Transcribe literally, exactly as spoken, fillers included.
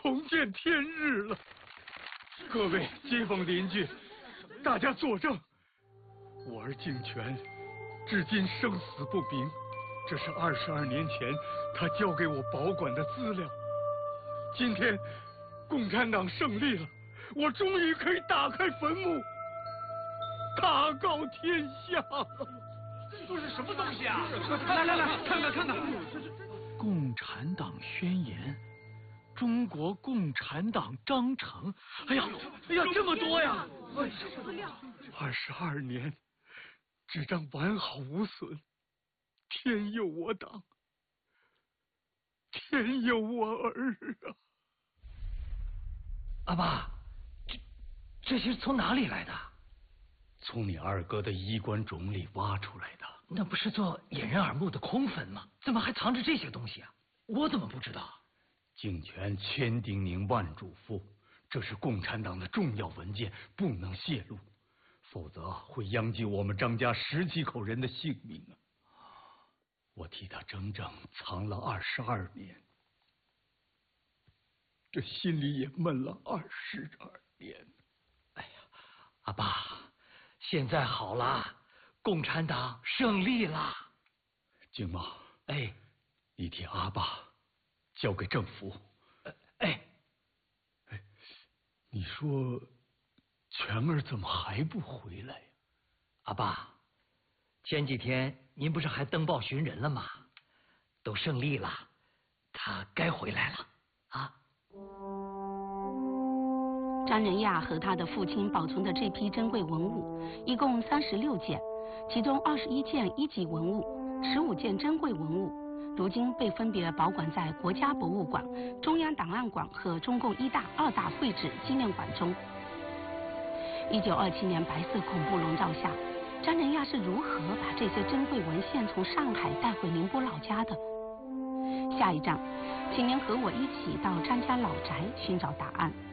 重见天日了。各位街坊邻居，大家作证，我儿敬全至今生死不明，这是二十二年前他交给我保管的资料。今天共产党胜利了，我终于可以打开坟墓，大告天下了。 这都是什么东西啊？来来来，看看看看。 共产党宣言，中国共产党章程。哎呀，哎呀，这么多呀！ 二十二年，纸张完好无损，天佑我党，天佑我儿啊！ 阿爸，这这些从哪里来的？ 从你二哥的衣冠冢里挖出来的。 那不是做掩人耳目的空坟吗？怎么还藏着这些东西啊？我怎么不知道？ 敬全千叮咛万嘱咐，这是共产党的重要文件，不能泄露，否则会殃及我们张家十几口人的性命啊！我替他整整藏了二十二年，这心里也闷了二十二年。 哎呀，阿爸，现在好了，共产党胜利了。 敬茂， 哎， 你替阿爸交给政府。 哎， 哎，你说全儿怎么还不回来呀？ 阿爸，前几天您不是还登报寻人了吗？都胜利了，他该回来了啊。 张仁亚和他的父亲保存的这批珍贵文物一共三十六件，其中二十一件一级文物，十五件珍贵文物，如今被分别保管在国家博物馆、中央档案馆和中共一大、二大会址纪念馆中。一九二七年白色恐怖笼罩下，张仁亚是如何把这些珍贵文献从上海带回宁波老家的？下一站，请您和我一起到张家老宅寻找答案。